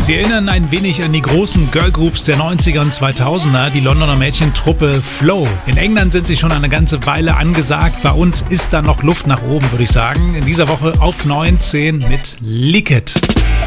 Sie erinnern ein wenig an die großen Girlgroups der 90er und 2000er, die Londoner Mädchentruppe Flow. In England sind sie schon eine ganze Weile angesagt. Bei uns ist da noch Luft nach oben, würde ich sagen. In dieser Woche auf 19 mit Lick It.